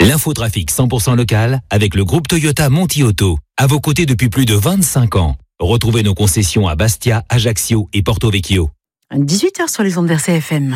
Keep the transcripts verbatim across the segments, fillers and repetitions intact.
L'infotrafic cent pour cent local avec le groupe Toyota Monti Auto. À vos côtés depuis plus de vingt-cinq ans. Retrouvez nos concessions à Bastia, Ajaccio et Porto Vecchio. dix-huit heures sur les ondes R C F M.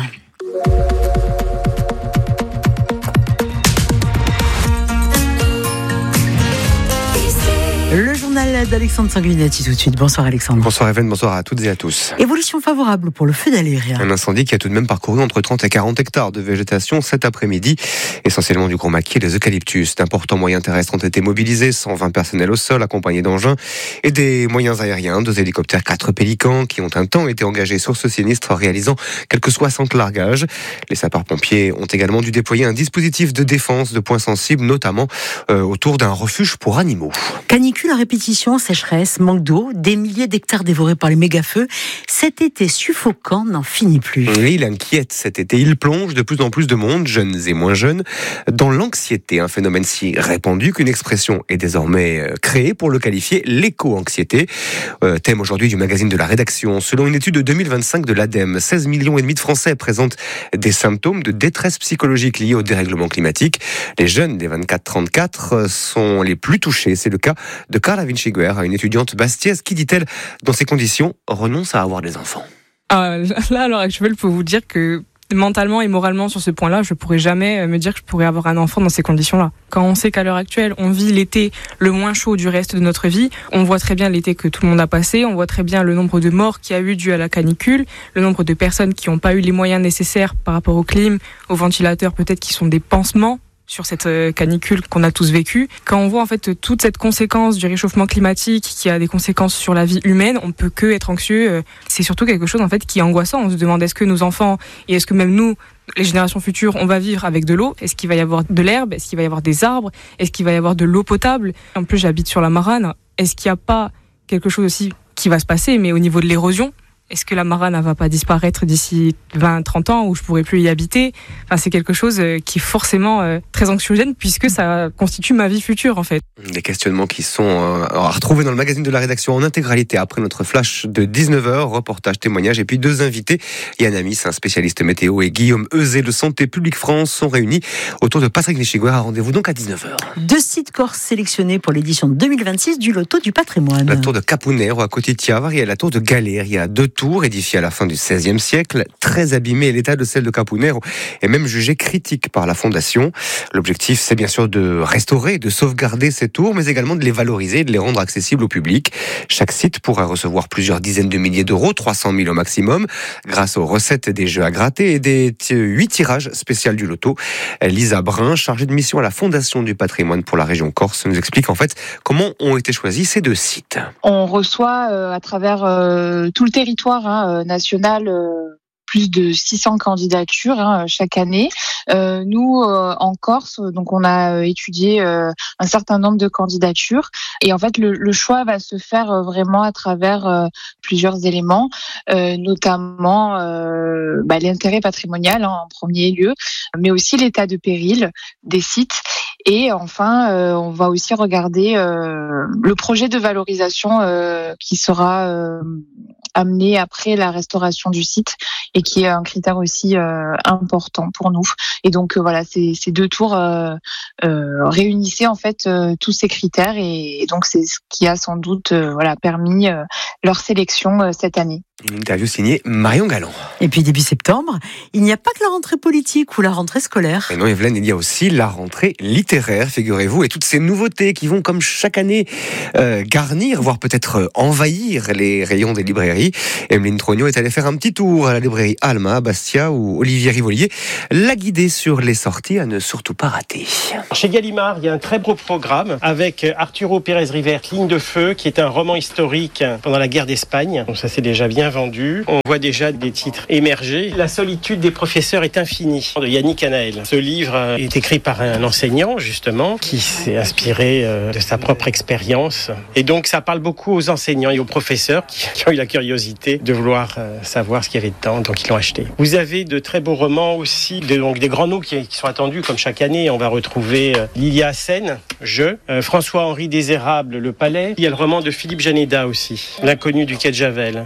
Le journal d'Alexandre Sanguinetti tout de suite. Bonsoir Alexandre. Bonsoir Even, bonsoir à toutes et à tous. Évolution favorable pour le feu d'Aléria. Un incendie qui a tout de même parcouru entre trente et quarante hectares de végétation cet après-midi, essentiellement du gros maquis et des eucalyptus. D'importants moyens terrestres ont été mobilisés, cent vingt personnels au sol accompagnés d'engins et des moyens aériens, deux hélicoptères, quatre pélicans qui ont un temps été engagés sur ce sinistre, réalisant quelques soixante largages. Les sapeurs-pompiers ont également dû déployer un dispositif de défense de points sensibles, notamment euh, autour d'un refuge pour animaux. Canicule à répétition, sécheresse, manque d'eau, des milliers d'hectares dévorés par les méga-feux. Cet été suffocant n'en finit plus. Oui, il inquiète cet été. Il plonge de plus en plus de monde, jeunes et moins jeunes, dans l'anxiété. Un phénomène si répandu qu'une expression est désormais créée pour le qualifier, l'éco-anxiété. Euh, thème aujourd'hui du magazine de la rédaction. Selon une étude de deux mille vingt-cinq de l'ADEME, seize millions et demi de Français présentent des symptômes de détresse psychologique liés au dérèglement climatique. Les jeunes des vingt-quatre trente-quatre sont les plus touchés. C'est le cas de Carla Vinciguer, une étudiante bastiaise qui, dit-elle, dans ces conditions, renonce à avoir des enfants. Ah, là, à l'heure actuelle, je peux vous dire que mentalement et moralement, sur ce point-là, je pourrais jamais me dire que je pourrais avoir un enfant dans ces conditions-là. Quand on sait qu'à l'heure actuelle, on vit l'été le moins chaud du reste de notre vie, on voit très bien l'été que tout le monde a passé, on voit très bien le nombre de morts qu'il y a eu dû à la canicule, le nombre de personnes qui n'ont pas eu les moyens nécessaires par rapport au clim, aux ventilateurs peut-être qui sont des pansements sur cette canicule qu'on a tous vécue. Quand on voit en fait toute cette conséquence du réchauffement climatique qui a des conséquences sur la vie humaine, on peut que être anxieux. C'est surtout quelque chose en fait qui est angoissant. On se demande est-ce que nos enfants et est-ce que même nous, les générations futures, on va vivre avec de l'eau? Est-ce qu'il va y avoir de l'herbe? Est-ce qu'il va y avoir des arbres? Est-ce qu'il va y avoir de l'eau potable? En plus, j'habite sur la Marane. Est-ce qu'il n'y a pas quelque chose aussi qui va se passer, mais au niveau de l'érosion? Est-ce que la Marane ne va pas disparaître d'ici vingt trente ans où je ne pourrai plus y habiter? Enfin, c'est quelque chose qui est forcément euh, très anxiogène puisque ça constitue ma vie future en fait. Des questionnements qui sont euh, à retrouver dans le magazine de la rédaction en intégralité après notre flash de dix-neuf heures, reportage, témoignage et puis deux invités. Yann Amis, un spécialiste météo, et Guillaume Euzet de Santé publique France sont réunis autour de Patrick Vinciguer. Rendez-vous donc à dix-neuf heures. Deux sites corses sélectionnés pour l'édition deux mille vingt-six du Loto du patrimoine. La tour de Capunero à Cotitiavar et la tour de Galeri à deux tour, édifiée à la fin du seizième siècle, très abîmée. L'état de celle de Capunero est même jugé critique par la Fondation. L'objectif, c'est bien sûr de restaurer, de sauvegarder ces tours, mais également de les valoriser et de les rendre accessibles au public. Chaque site pourra recevoir plusieurs dizaines de milliers d'euros, trois cent mille au maximum, grâce aux recettes des jeux à gratter et des huit tirages spéciaux du loto. Lisa Brun, chargée de mission à la Fondation du patrimoine pour la région Corse, nous explique en fait comment ont été choisis ces deux sites. On reçoit euh, à travers euh, tout le territoire hein, national euh, plus de six cents candidatures hein, chaque année. Euh, nous, euh, en Corse, donc on a étudié euh, un certain nombre de candidatures et en fait le, le choix va se faire euh, vraiment à travers euh, plusieurs éléments, euh, notamment euh, bah, l'intérêt patrimonial hein, en premier lieu, mais aussi l'état de péril des sites. Et enfin, euh, on va aussi regarder euh, le projet de valorisation euh, qui sera euh, amené après la restauration du site et qui est un critère aussi euh, important pour nous. Et donc euh, voilà, ces, ces deux tours euh, euh, réunissaient en fait euh, tous ces critères et, et donc c'est ce qui a sans doute euh, voilà permis euh, leur sélection euh, cette année. Une interview signée Marion Galland. Et puis début septembre, il n'y a pas que la rentrée politique ou la rentrée scolaire. Et non, Evelyne, il y a aussi la rentrée littéraire, figurez-vous, et toutes ces nouveautés qui vont, comme chaque année, euh, garnir, voire peut-être envahir les rayons des librairies. Emeline Trognon est allée faire un petit tour à la librairie Alma, à Bastia, où Olivier Rivolier l'a guidée sur les sorties à ne surtout pas rater. Chez Gallimard, il y a un très beau programme avec Arturo Pérez-Rivert, Ligne de feu, qui est un roman historique pendant la guerre d'Espagne. Donc ça, c'est déjà bien vendu. On voit déjà des titres émerger. La solitude des professeurs est infinie, de Yannick Anaël. Ce livre est écrit par un enseignant, justement, qui s'est inspiré de sa propre expérience. Et donc, ça parle beaucoup aux enseignants et aux professeurs qui, qui ont eu la curiosité de vouloir savoir ce qu'il y avait dedans, donc ils l'ont acheté. Vous avez de très beaux romans aussi, de, donc des grands noms qui, qui sont attendus, comme chaque année. On va retrouver euh, Lilia Sen, Je, euh, François-Henri Désérable, Le Palais. Il y a le roman de Philippe Janeda aussi, L'inconnu du quai de Javel. L'auteur a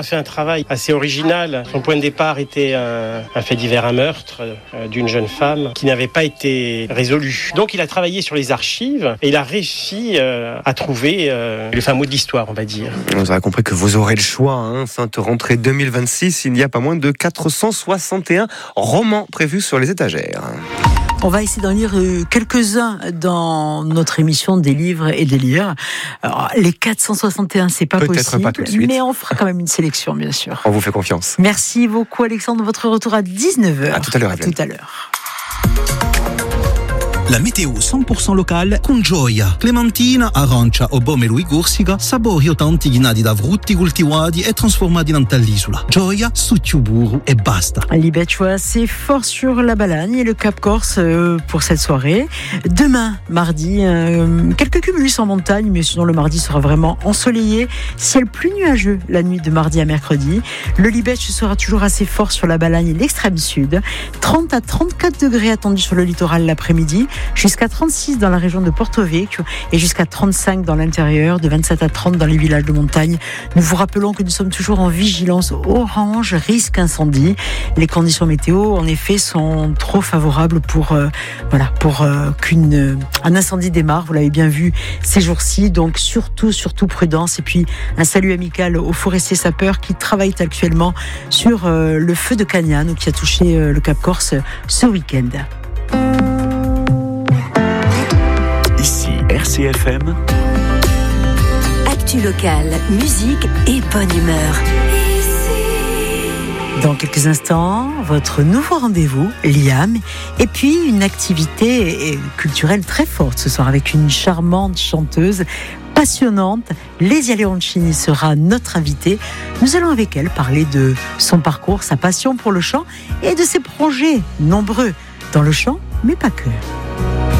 fait un travail assez original. Son point de départ était un, un fait divers, un meurtre euh, d'une jeune femme qui n'avait pas été résolu. Donc il a travaillé sur les archives et il a réussi euh, à trouver euh, le fin mot de l'histoire, on va dire. Vous aurez compris que vous aurez le choix, hein. Sainte rentrée deux mille vingt-six, il n'y a pas moins de quatre cent soixante et un romans prévus sur les étagères. On va essayer d'en lire quelques-uns dans notre émission des livres et des lire. Alors, les quatre cent soixante et un, c'est pas Peut-être possible, pas tout de suite. mais on fera quand même une sélection, bien sûr. On vous fait confiance. Merci beaucoup, Alexandre. Votre retour à dix-neuf heures. À tout à l'heure, À Evelyne. tout à l'heure. La météo cent pour cent locale con gioia. Clementina, arancia o pomelo e corsica, sapori o tanti ghinati da frutti coltivati e trasformati in all'isola. Gioia, succio burro e basta. Libet, tu vois, c'est fort sur la Balagne et le Cap Corse euh, pour cette soirée. Demain, mardi, euh, quelques cumulus en montagne, mais sinon le mardi sera vraiment ensoleillé. Ciel plus nuageux la nuit de mardi à mercredi. Le Libet sera toujours assez fort sur la Balagne et l'extrême sud. trente à trente-quatre degrés attendus sur le littoral l'après-midi. Jusqu'à trente-six dans la région de Porto Vecchio et jusqu'à trente-cinq dans l'intérieur, de vingt-sept à trente dans les villages de montagne. Nous vous rappelons que nous sommes toujours en vigilance orange, risque incendie. Les conditions météo, en effet, sont trop favorables pour, euh, voilà, pour euh, qu'une, euh, un incendie démarre. Vous l'avez bien vu ces jours-ci, donc surtout, surtout prudence. Et puis un salut amical aux forestiers sapeurs qui travaillent actuellement sur euh, le feu de Cagnan qui a touché euh, le Cap Corse ce week-end. Ici R C F M. Actu locale, musique et bonne humeur. Dans quelques instants, votre nouveau rendez-vous, Liam, et puis une activité culturelle très forte ce soir avec une charmante chanteuse passionnante. Lesia Leoncini sera notre invitée. Nous allons avec elle parler de son parcours, sa passion pour le chant et de ses projets nombreux dans le chant, mais pas que.